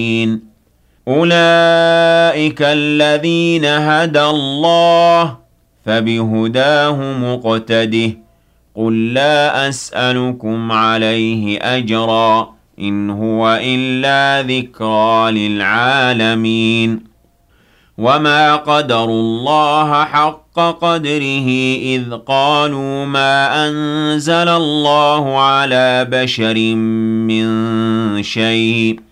أولئك الذين هدى الله فبهداه مقتده قل لا أسألكم عليه أجرا إن هو إلا ذكرى للعالمين وما قدروا الله حق قدره إذ قالوا ما أنزل الله على بشر من شيء